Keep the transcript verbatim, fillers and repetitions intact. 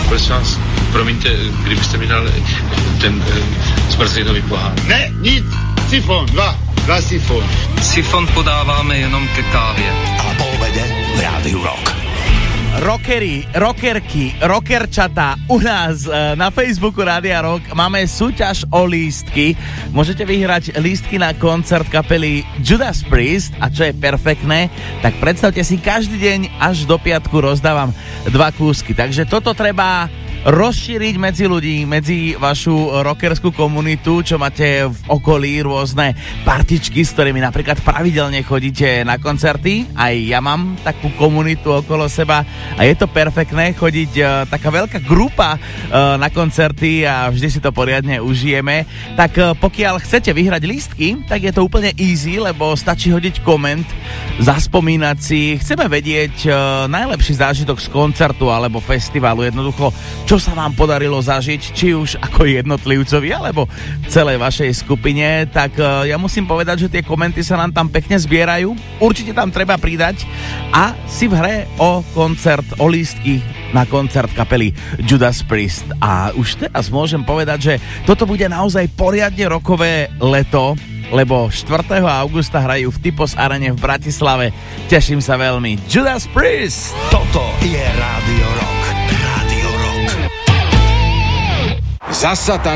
prosím vás, promiňte, kdybyste mi dal ten e, zmrzlinový pohár. Ne, nic, sifon, dva, dva sifon. Sifon podáváme jenom ke kávě. A po obede v Rádiu Rock. Rockery, rockerky, rockerčatá, u nás e, na Facebooku Rádia Rock máme súťaž o lístky. Môžete vyhrať lístky na koncert kapely Judas Priest a čo je perfektné, tak predstavte si, každý deň až do piatku rozdávam dva kúsky. Takže toto treba rozšíriť medzi ľudí, medzi vašu rockerskú komunitu, čo máte v okolí, rôzne partičky, s ktorými napríklad pravidelne chodíte na koncerty. Aj ja mám takú komunitu okolo seba a je to perfektné chodiť uh, taká veľká grupa uh, na koncerty a vždy si to poriadne užijeme. Tak uh, pokiaľ chcete vyhrať lístky, tak je to úplne easy, lebo stačí hodiť koment, zaspomínať si. Chceme vedieť uh, najlepší zážitok z koncertu alebo festivalu, jednoducho, čo sa vám podarilo zažiť, či už ako jednotlivcovi, alebo celej vašej skupine, tak uh, ja musím povedať, že tie komenty sa nám tam pekne zbierajú. Určite tam treba pridať a si v hre o koncert, o lístky na koncert kapely Judas Priest. A už teraz môžem povedať, že toto bude naozaj poriadne rokové leto, lebo štvrtého augusta hrajú v Typos Arene v Bratislave. Teším sa veľmi. Judas Priest! Toto je Rádio Rock. Rádio Rock. Zasa